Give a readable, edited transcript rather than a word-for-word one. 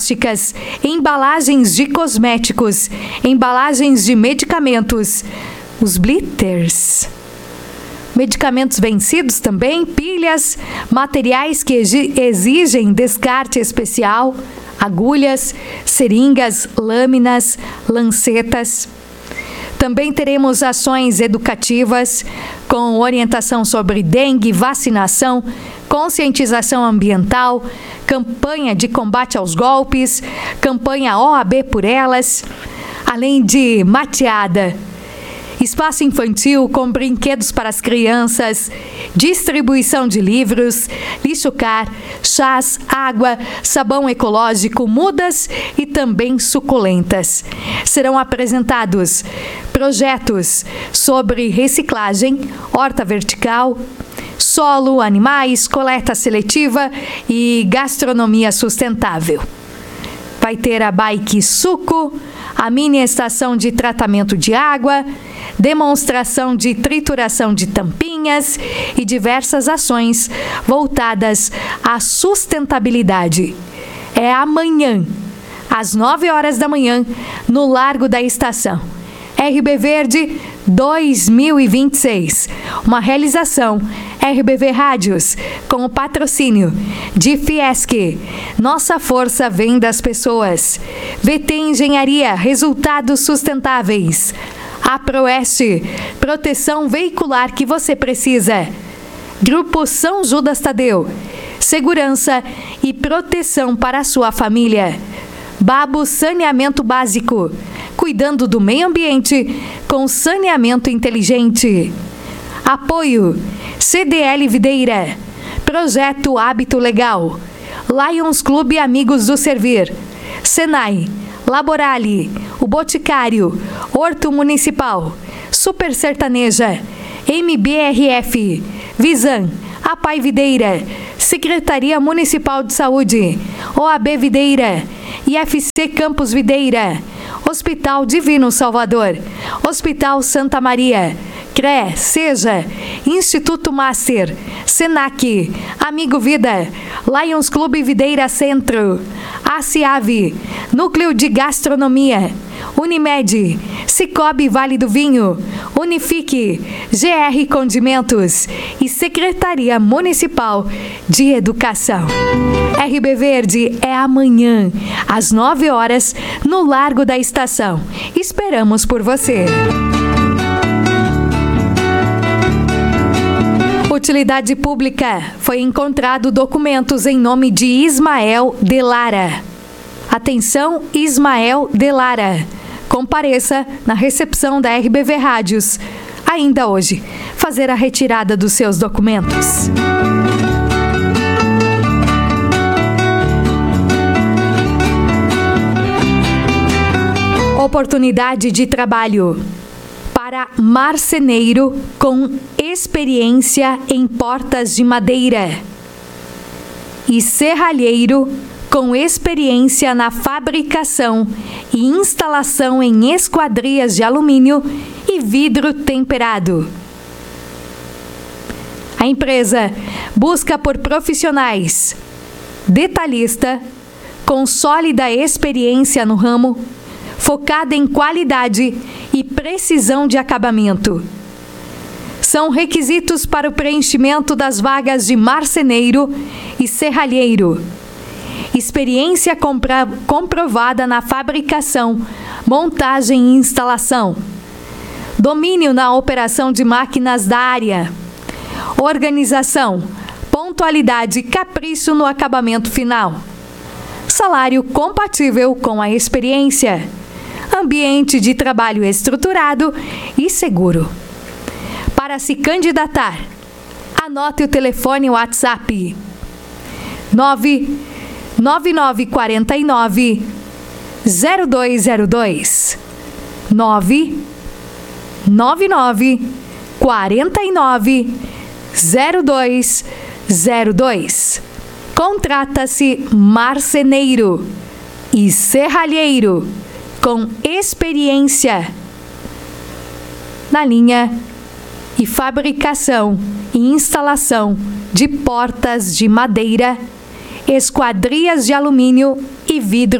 plásticas, embalagens de cosméticos, embalagens de medicamentos, os blitters, medicamentos vencidos também, pilhas, materiais que exigem descarte especial, agulhas, seringas, lâminas, lancetas. Também teremos ações educativas com orientação sobre dengue, vacinação, conscientização ambiental, campanha de combate aos golpes, campanha OAB por Elas, além de mateada, espaço infantil com brinquedos para as crianças, distribuição de livros, lixo-car, chás, água, sabão ecológico, mudas e também suculentas. Serão apresentados projetos sobre reciclagem, horta vertical, solo, animais, coleta seletiva e gastronomia sustentável. Vai ter a bike suco, a mini estação de tratamento de água, demonstração de trituração de tampinhas e diversas ações voltadas à sustentabilidade. É amanhã, às 9 horas da manhã, no Largo da Estação. RB Verde 2026, uma realização RBV Rádios, com o patrocínio de Fiesc, nossa força vem das pessoas, VT Engenharia, resultados sustentáveis, Aproeste, proteção veicular que você precisa, Grupo São Judas Tadeu, segurança e proteção para a sua família, Babo Saneamento Básico, cuidando do meio ambiente com saneamento inteligente. Apoio CDL Videira, Projeto Hábito Legal, Lions Clube Amigos do Servir, Senai, Laborale, O Boticário, Horto Municipal, Super Sertaneja, MBRF, Visan, APAI Videira, Secretaria Municipal de Saúde, OAB Videira, IFC Campus Videira, Hospital Divino Salvador, Hospital Santa Maria, CRE, SEJA, Instituto Master, SENAC, Amigo Vida, Lions Clube Videira Centro, ACIAVE, Núcleo de Gastronomia, Unimed, Cicobi Vale do Vinho, Unifique, GR Condimentos e Secretaria Municipal de Educação. RB Verde é amanhã, às 9 horas, no Largo da Estação. Esperamos por você. Utilidade Pública. Foi encontrado documentos em nome de Ismael de Lara. Atenção, Ismael de Lara. Compareça na recepção da RBV Rádios, ainda hoje, fazer a retirada dos seus documentos. Oportunidade de trabalho para marceneiro com experiência em portas de madeira e serralheiro com experiência na fabricação e instalação em esquadrias de alumínio e vidro temperado. A empresa busca por profissionais detalhista com sólida experiência no ramo, focada em qualidade e precisão de acabamento. São requisitos para o preenchimento das vagas de marceneiro e serralheiro. Experiência comprovada na fabricação, montagem e instalação. Domínio na operação de máquinas da área. Organização, pontualidade e capricho no acabamento final. Salário compatível com a experiência. Ambiente de trabalho estruturado e seguro. Para se candidatar, anote o telefone WhatsApp 99949 0202 999 49 0202. Contrata-se marceneiro e serralheiro com experiência na linha e fabricação e instalação de portas de madeira, esquadrias de alumínio e vidro